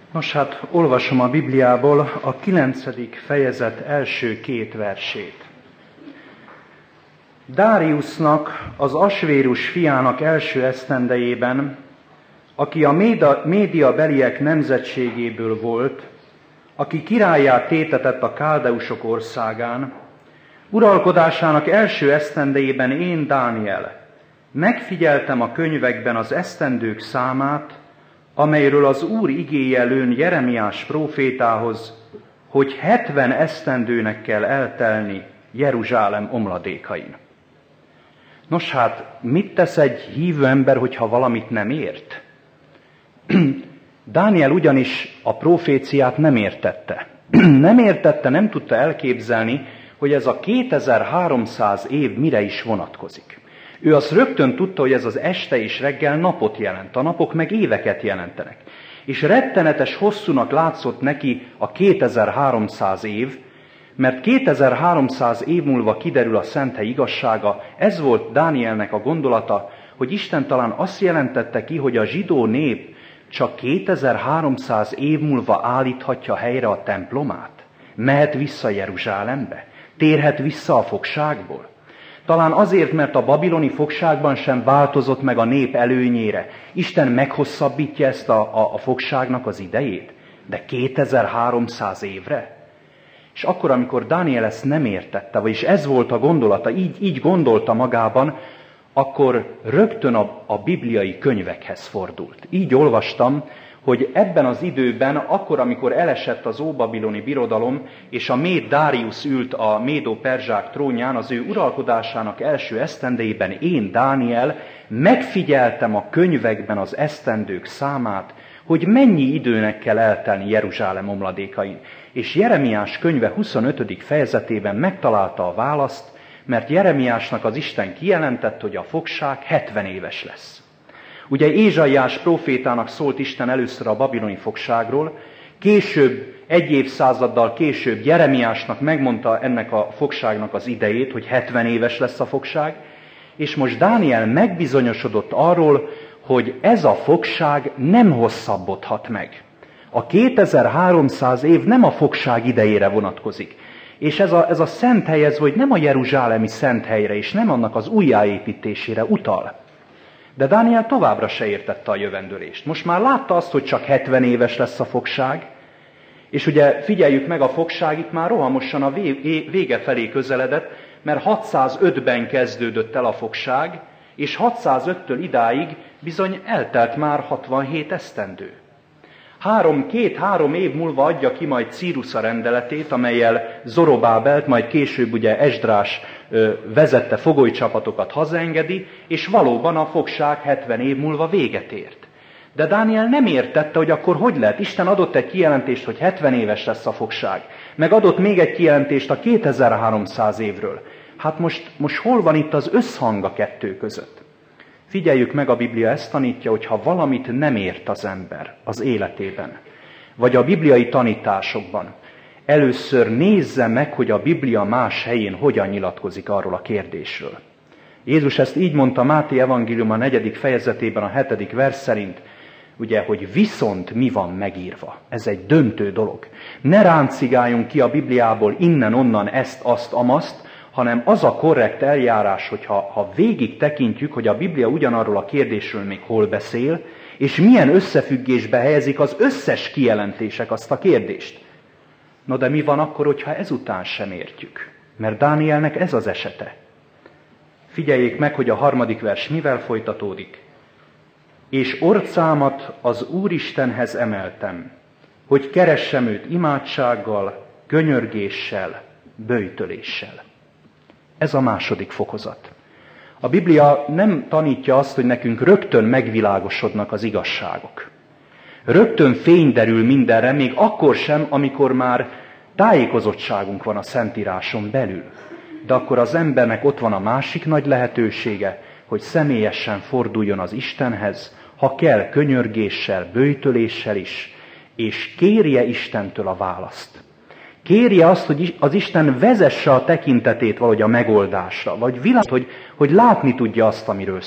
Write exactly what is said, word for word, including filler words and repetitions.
Nos hát, olvasom a Bibliából a kilencedik fejezet első két versét. Dáriusznak, az Asvérus fiának első esztendejében, aki a Méda, médiabeliek nemzetségéből volt, aki királlyá tétetett a káldeusok országán, uralkodásának első esztendejében én, Dániel, megfigyeltem a könyvekben az esztendők számát, amelyről az Úr igéje lőn Jeremiás prófétához, hogy hetven esztendőnek kell eltelni Jeruzsálem omladékain. Nos hát, mit tesz egy hívő ember, hogyha valamit nem ért? Dániel ugyanis a proféciát nem értette. Nem értette, nem tudta elképzelni, hogy ez a kétezer-háromszáz év mire is vonatkozik. Ő azt rögtön tudta, hogy ez az este és reggel napot jelent, a napok meg éveket jelentenek. És rettenetes hosszúnak látszott neki a kétezer-háromszáz év, mert kétezer-háromszáz év múlva kiderül a szenthely igazsága. Ez volt Dánielnek a gondolata, hogy Isten talán azt jelentette ki, hogy a zsidó nép csak kétezer-háromszáz év múlva állíthatja helyre a templomát, mehet vissza Jeruzsálembe, térhet vissza a fogságból. Talán azért, mert a babiloni fogságban sem változott meg a nép előnyére. Isten meghosszabbítja ezt a, a, a fogságnak az idejét, de kétezer-háromszáz évre. És akkor, amikor Dániel ezt nem értette, vagyis ez volt a gondolata, így, így gondolta magában, akkor rögtön a, a bibliai könyvekhez fordult. Így olvastam, hogy ebben az időben, akkor, amikor elesett az óbabiloni birodalom, és a méd Dáriusz ült a médo-perzsák trónján, az ő uralkodásának első esztendejében én, Dániel, megfigyeltem a könyvekben az esztendők számát, hogy mennyi időnek kell eltelni Jeruzsálem omladékain. És Jeremiás könyve huszonötödik fejezetében megtalálta a választ, mert Jeremiásnak az Isten kijelentett, hogy a fogság hetven éves lesz. Ugye Ézsaiás prófétának szólt Isten először a babiloni fogságról, később, egy évszázaddal később Jeremiásnak megmondta ennek a fogságnak az idejét, hogy hetven éves lesz a fogság, és most Dániel megbizonyosodott arról, hogy ez a fogság nem hosszabbodhat meg. A kétezer-háromszáz év nem a fogság idejére vonatkozik. És ez a, ez a szent hely, ez hogy nem a jeruzsálemi szent helyre, és nem annak az újjáépítésére utal. De Dániel továbbra se értette a jövendőlést. Most már látta azt, hogy csak hetven éves lesz a fogság, és ugye figyeljük meg, a fogság itt már rohamosan a vége felé közeledett, mert hatszázötben kezdődött el a fogság, és hatszázöttől idáig bizony eltelt már hatvanhét esztendő. Három, két-három év múlva adja ki majd Círusz a rendeletét, amellyel Zorobábelt, majd később ugye Esdrás ö, vezette fogolycsapatokat hazaengedi, és valóban a fogság hetven év múlva véget ért. De Dániel nem értette, hogy akkor hogy lehet. Isten adott egy kijelentést, hogy hetven éves lesz a fogság, meg adott még egy kijelentést a kétezer-háromszáz évről. Hát most, most hol van itt az összhang a kettő között? Figyeljük meg, a Biblia ezt tanítja, hogy ha valamit nem ért az ember az életében, vagy a bibliai tanításokban, először nézze meg, hogy a Biblia más helyén hogyan nyilatkozik arról a kérdésről. Jézus ezt így mondta Máté evangélium a negyedik fejezetében, a hetedik vers szerint, ugye, hogy viszont mi van megírva. Ez egy döntő dolog. Ne ráncigáljunk ki a Bibliából innen-onnan ezt, azt, amaszt, hanem az a korrekt eljárás, hogyha ha végig tekintjük, hogy a Biblia ugyanarról a kérdésről még hol beszél, és milyen összefüggésbe helyezik az összes kijelentések azt a kérdést. No de mi van akkor, hogyha ezután sem értjük? Mert Dánielnek ez az esete. Figyeljék meg, hogy a harmadik vers mivel folytatódik. És orcámat az Úristenhez emeltem, hogy keressem őt imádsággal, könyörgéssel, böjtöléssel. Ez a második fokozat. A Biblia nem tanítja azt, hogy nekünk rögtön megvilágosodnak az igazságok. Rögtön fény derül mindenre, még akkor sem, amikor már tájékozottságunk van a Szentíráson belül. De akkor az embernek ott van a másik nagy lehetősége, hogy személyesen forduljon az Istenhez, ha kell könyörgéssel, böjtöléssel is, és kérje Istentől a választ. Kérje azt, hogy az Isten vezesse a tekintetét valahogy a megoldásra, vagy világ, hogy, hogy látni tudja azt, amiről